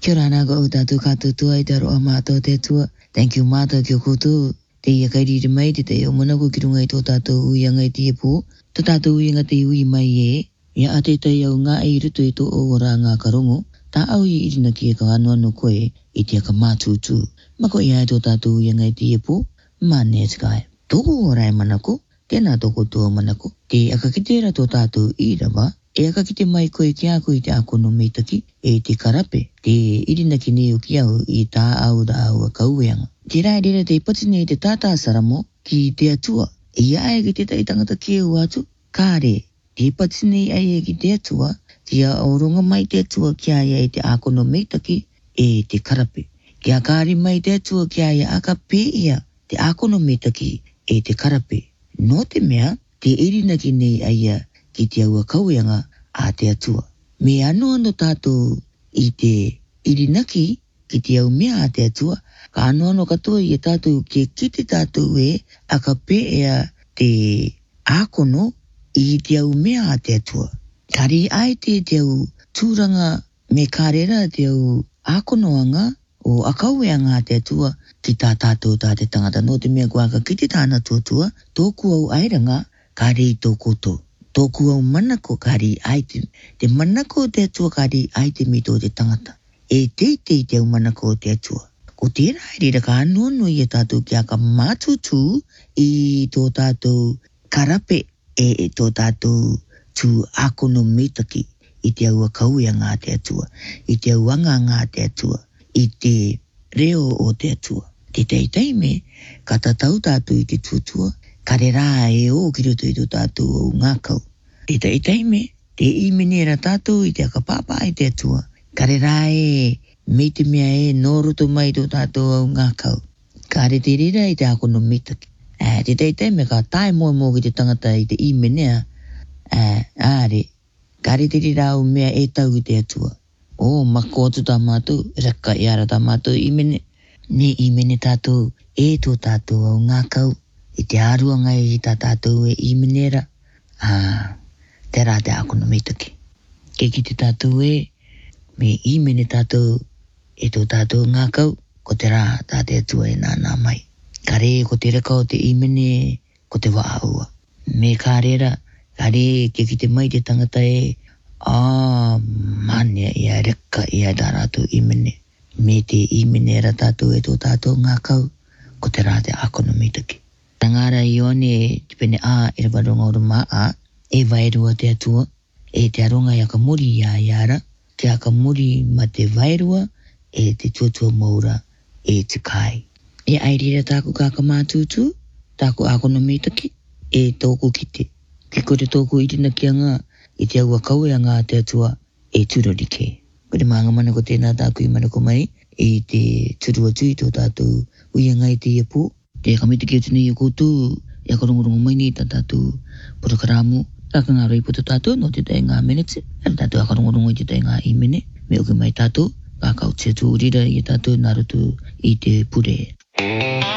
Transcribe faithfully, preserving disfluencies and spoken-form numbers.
Kia ora nā ko tātou kātou tua i taro a mātou te tua. Thank you mātou ki o koutou. Te ia kairi te mai te te o mana ko ki runga i tō tātou ui anga i te e pō. Tō tātou ui anga te ui mai e. Ia ate te au ngā e ruto i tō o ora ngā karongo. Tā au i irina ki e ka anu anu koe i te ka mātūtū. Mako ia e tō tātou ui anga i te e pō. Mā ne te kai. Tōku ora e manako. Tēnā tōku tō manako. Te akakitera tō tātou i rawa. E akakite mai koe ki a koe te akono meitaki. E te karape. Te irina ki neo ki au i tā au da au a kaueanga. Te rai rere te ipatine i te tātā saramo ki te atua. I ae ki te taitangata ki au atu. Kāre, te ipatine i ae ki te atua. Te a oronga mai te atua ki aia i te akono meitaki e te karape. Ki a kāri mai te atua ki aia aka pē ia te akono meitaki e te karape. No te mea, te irina ki nei aia ki te aua kaueanga a te atua. Me anu anu tātou i te irinaki ki te au mea a te atua. Ka anu anu katoa i e tātou ki kite tātou e a ka pē ea te ākono i te au mea a te atua. Kari ai te te au tūranga me kārera te au ākonoanga o akaueanga a te atua ki tā tātou tā te tangata. No te mea kua ka kite tāna tōtua, tōku au airanga ka rei tō koto. Tōku au manako ka rei ai te manako te atua ka rei ai te mito te tangata. E te te te au manako te atua. Ko tērā e rira ka anu anu i e tātou ki a ka mātūtū i tō tātou karape e e tō tātou tū akono meitaki i te au a kauea ngā te atua, i te au anga ngā te atua, i te reo o te atua. Te teitei me, ka tatau tātou i te tuatua, ka re rā e o ki roto i tō tātou o ngā kau. Te teitei me, te imenera tātou i te akapapa i te atua, ka re rā e me te mea e no roto mai tō tātou au ngā kau. Ka re te rira i te akono metaki. Uh, te teitei me ka tae moe mo ki te tangata i te imenea. Uh, āre, ka re te rira au mea e tau i te atua. O, oh, mako atu tā mātou, raka i ara tā mātou imene. Ne imene tātou e tō tātou au ngā kau. I te aruanga i tā tātou e imenera. Ah, te rā te akono metaki. Ke ki te tātou e, me imene tātou e tō tātou ngā kau, ko te rā tā te atua e nānā mai. Ka re ko te reka o te imene, ko te wāua. Me kā rera, ka re ke ki te mai te tangata e, ā, mane ia reka ia tā rātou imene. Me te imene ra tātou e tō tātou ngā kau, ko te rā te akono meitaki. Tangara i one, te pene ā, e rawa ronga ora mā ā, e vairua te atua, e te aronga i aka muri ia iara, te aka muri ma te vairua, e te tuatua maura, e te kai. E airira tāku kāka mātūtū, tāku akono meitaki, e tōku kite. Ki kore tōku irina ki anga, i te aua kaue anga te atua, e turarike. Kore maanga mana ko tēnā tāku i mana ko mai, e te turua tui tō tātou uianga i te iapō. Te kamita ki atune i a koutou, i a karongorongo mai ni tā tātou porokaramu. Tāka ngā rei poto tātou, no te tai ngā menete, e tātou a karongorongo i te tai ngā i mene, me oke mai tātou, kākau te tū rira i a tātou nā roto i te pure.